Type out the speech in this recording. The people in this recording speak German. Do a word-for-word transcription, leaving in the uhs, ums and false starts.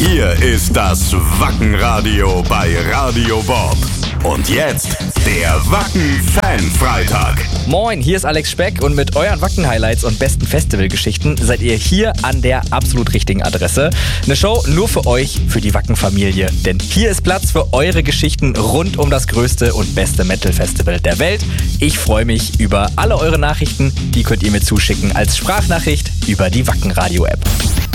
Hier ist das Wackenradio bei Radio Bob. Und jetzt der Wacken-Fan-Freitag. Moin, hier ist Alex Speck und mit euren Wacken-Highlights und besten Festivalgeschichten seid ihr hier an der absolut richtigen Adresse. Eine Show nur für euch, für die Wacken-Familie. Denn hier ist Platz für eure Geschichten rund um das größte und beste Metal-Festival der Welt. Ich freue mich über alle eure Nachrichten. Die könnt ihr mir zuschicken als Sprachnachricht über die Wacken-Radio-App.